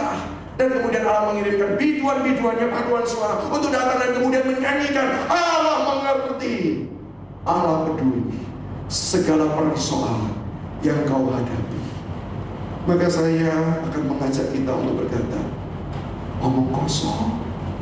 menderita. Dan kemudian Allah mengirimkan biduan-biduannya, paduan suara untuk datang dan kemudian menyanyikan, Allah mengerti, Allah peduli segala persoalan yang kau hadapi. Maka saya akan mengajak kita untuk berkata, omong kosong.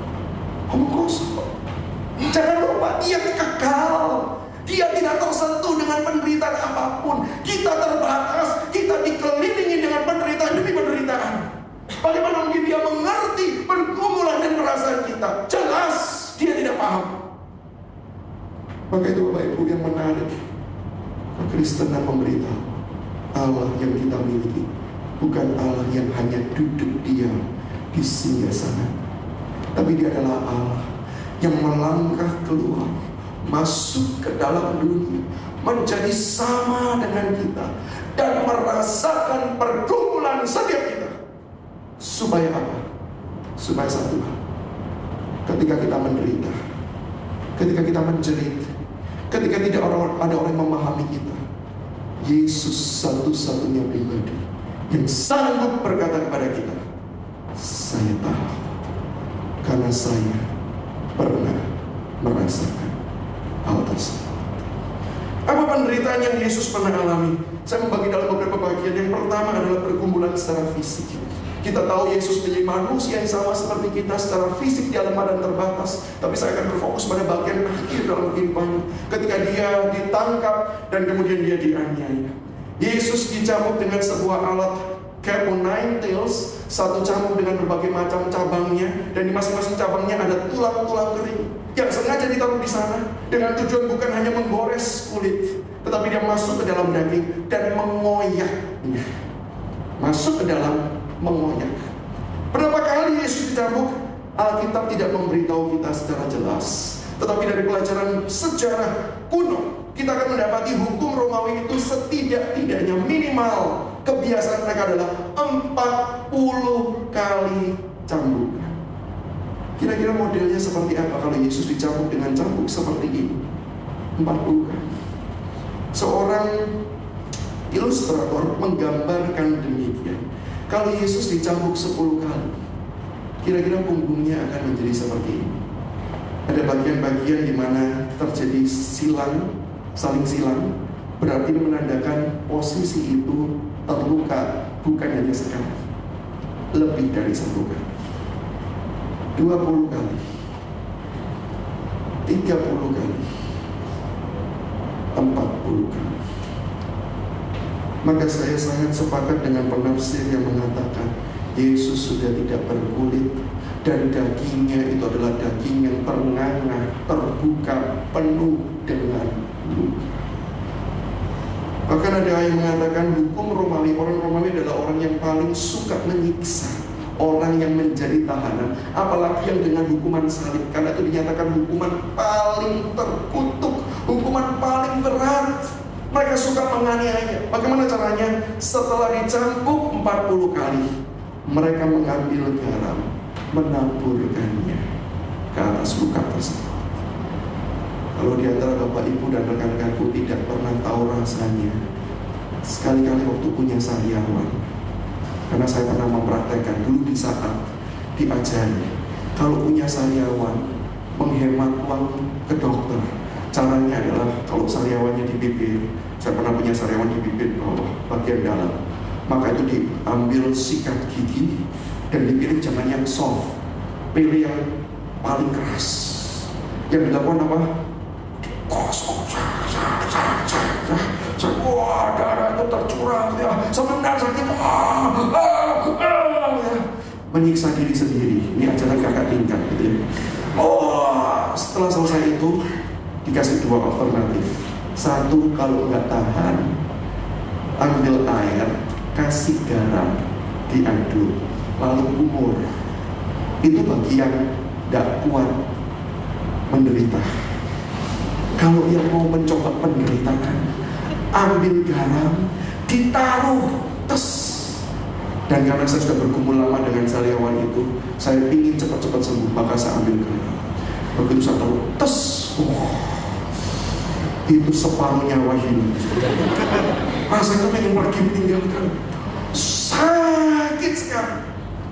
Jangan lupa dia kekal. Dia tidak tersentuh dengan penderitaan apapun. Kita terbatas, kita dikelilingi dengan penderitaan demi penderitaan. Bagaimana mungkin dia mengerti pergumulan dan perasaan kita? Jelas dia tidak paham. Maka itu Bapak Ibu yang menarik, kekristenan memberitahu Allah yang kita miliki bukan Allah yang hanya duduk diam di singgasana, tapi dia adalah Allah yang melangkah keluar, masuk ke dalam dunia, menjadi sama dengan kita dan merasakan pergumulan setiap kita. Supaya apa? Supaya satu hal, ketika kita menderita, ketika kita menjerit, ketika tidak ada orang yang memahami kita, Yesus satu-satunya pribadi yang sanggup berkata kepada kita, saya tahu, karena saya pernah merasakan hal tersebut. Apa penderitaan yang Yesus pernah alami? Saya membagi dalam beberapa bagian. Yang pertama adalah pergumulan secara fisik. Kita tahu Yesus menjadi manusia yang sama seperti kita, secara fisik dia lemah dan terbatas. Tapi saya akan berfokus pada bagian akhir dalam kehidupannya, ketika dia ditangkap dan kemudian dia dianiaya. Yesus dicambuk dengan sebuah alat cap on nine tails, satu cambuk dengan berbagai macam cabangnya, dan di masing-masing cabangnya ada tulang-tulang kering yang sengaja ditaruh di sana dengan tujuan bukan hanya menggores kulit, tetapi dia masuk ke dalam daging dan mengoyaknya. Masuk ke dalam mengoyak. Berapa kali Yesus dicambuk? Alkitab tidak memberitahu kita secara jelas, tetapi dari pelajaran sejarah kuno kita akan mendapati hukum Romawi itu setidak-tidaknya minimal kebiasaan mereka adalah 40 kali cambukan. Kira-kira modelnya seperti apa kalau Yesus dicambuk dengan cambuk seperti ini? 40 kali. Seorang ilustrator menggambarkan demikian. Kalau Yesus dicambuk 10 kali, kira-kira punggungnya akan menjadi seperti ini. Ada bagian-bagian di mana terjadi saling silang, berarti menandakan posisi itu terluka bukan hanya sekali, lebih dari 1 kali, 20 kali, 30 kali, 40 kali. Maka saya sangat sepakat dengan penafsir yang mengatakan Yesus sudah tidak berkulit dan dagingnya itu adalah daging yang ternganga, terbuka, penuh dengan luka. Bahkan ada yang mengatakan hukum Romawi, orang Romawi adalah orang yang paling suka menyiksa orang yang menjadi tahanan, apalagi yang dengan hukuman salib, karena itu dinyatakan hukuman paling terkutuk, hukuman paling berat. Mereka suka menganiaya. Bagaimana caranya? Setelah dicambuk 40 kali, mereka mengambil garam, menaburkannya ke atas luka tersebut. Kalau di antara Bapak Ibu dan rekan-rekanku tidak pernah tahu rasanya, sekali-kali waktu punya sariawan, karena saya pernah mempraktekkan dulu di saat diajari, kalau punya sariawan menghemat uang ke dokter, caranya adalah kalau sariawannya di bibir, saya pernah punya sariawan di bibir bawah bagian dalam, maka itu diambil sikat gigi dan dipilih jangan yang soft, pilih yang paling keras. Yang dilakukan apa? Kosong, wah darah itu tercurah ya, sebentar sakit, menyiksa diri sendiri. Ini ajaran kakak tingkat gitu ya. Setelah selesai itu dikasih 2 alternatif. Satu, kalau nggak tahan, ambil air, kasih garam, diaduk, lalu kumur. Itu bagi yang nggak kuat menderita. Kalau yang mau mencoba penderitaan, ambil garam, ditaruh, tes. Dan karena saya sudah bergumul lama dengan sariawan itu, saya ingin cepat-cepat sembuh, maka saya ambil garam. Begitu saya taruh, tes, itu separuh nyawa hilang. Rasanya pengen pergi meninggalkan. Sakit sekali.